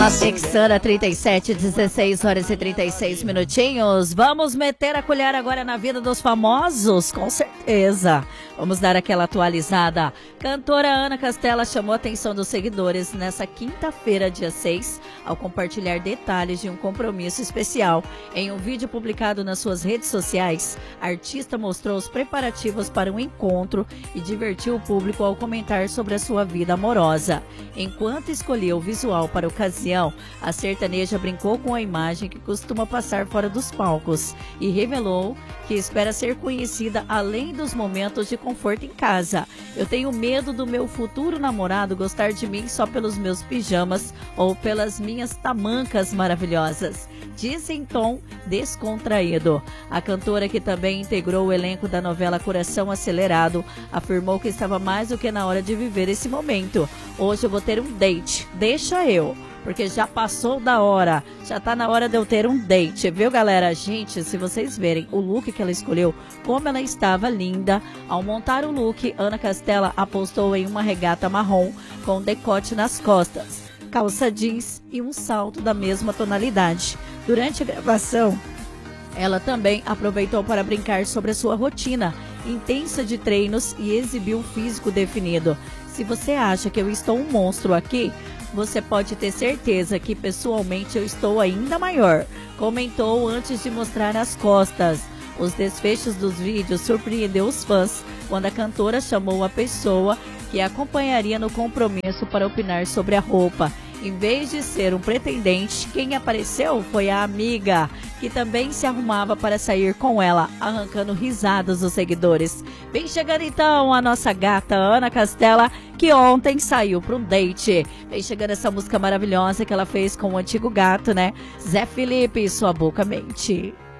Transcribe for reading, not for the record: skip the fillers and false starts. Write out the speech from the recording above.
Texana 37, 16 horas e 36 minutinhos. Vamos meter a colher agora na vida dos famosos? Com certeza. Vamos dar aquela atualizada. Cantora Ana Castela chamou a atenção dos seguidores nessa quinta-feira, dia 6, ao compartilhar detalhes de um compromisso especial. Em um vídeo publicado nas suas redes sociais, a artista mostrou os preparativos para um encontro e divertiu o público ao comentar sobre a sua vida amorosa. Enquanto escolhia o visual para a ocasião, a sertaneja brincou com a imagem que costuma passar fora dos palcos e revelou que espera ser conhecida além dos momentos de conforto em casa. Eu tenho medo do meu futuro namorado gostar de mim só pelos meus pijamas ou pelas minhas tamancas maravilhosas, disse em tom descontraído. A cantora, que também integrou o elenco da novela Coração Acelerado, afirmou que estava mais do que na hora de viver esse momento. Hoje eu vou ter um date, deixa eu, porque já passou da hora, já tá na hora de eu ter um date, viu, galera? Gente, se vocês verem o look que ela escolheu, como ela estava linda. Ao montar o look, Ana Castela apostou em uma regata marrom com decote nas costas, calça jeans e um salto da mesma tonalidade. Durante a gravação, ela também aproveitou para brincar sobre a sua rotina intensa de treinos e exibiu um físico definido. Se você acha que eu estou um monstro aqui, você pode ter certeza que pessoalmente eu estou ainda maior, comentou antes de mostrar as costas. Os desfechos dos vídeos surpreendeu os fãs quando a cantora chamou a pessoa que a acompanharia no compromisso para opinar sobre a roupa. Em vez de ser um pretendente, quem apareceu foi a amiga, que também se arrumava para sair com ela, arrancando risadas dos seguidores. Vem chegando então a nossa gata Ana Castela, que ontem saiu para um date. Vem chegando essa música maravilhosa que ela fez com o antigo gato, né? Zé Felipe, Sua Boca Mente.